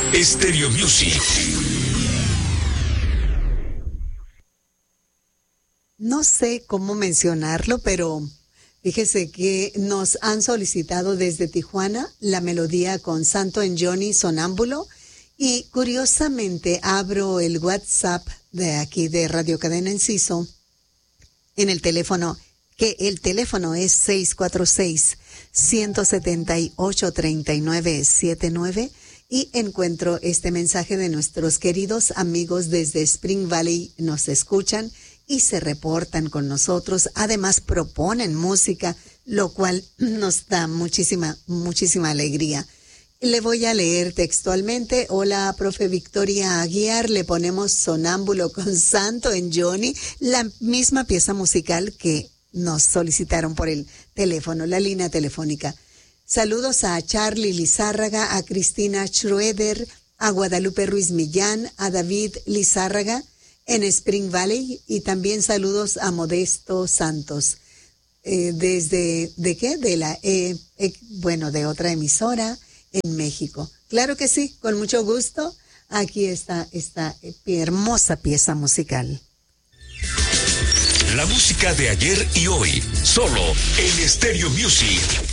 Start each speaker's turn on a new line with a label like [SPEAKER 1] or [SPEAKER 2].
[SPEAKER 1] Stereo Music.
[SPEAKER 2] No sé cómo mencionarlo, pero fíjese que nos han solicitado desde Tijuana la melodía con Santo en Johnny Sonámbulo, y curiosamente abro el WhatsApp de aquí de Radio Cadena Enciso en el teléfono, que el teléfono es 646-178-3979, y encuentro este mensaje de nuestros queridos amigos desde Spring Valley. Nos escuchan y se reportan con nosotros. Además proponen música, lo cual nos da muchísima alegría. Le voy a leer textualmente. Hola, profe Victoria Aguiar, le ponemos Sonámbulo con Santo en Johnny, la misma pieza musical que nos solicitaron por el teléfono, la línea telefónica. Saludos a Charlie Lizárraga, a Cristina Schroeder, a Guadalupe Ruiz Millán, a David Lizárraga en Spring Valley, y también saludos a Modesto Santos. ¿De qué? De la, de otra emisora en México. Claro que sí, con mucho gusto. Aquí está esta hermosa pieza musical.
[SPEAKER 1] La música de ayer y hoy, solo en Stereo Music.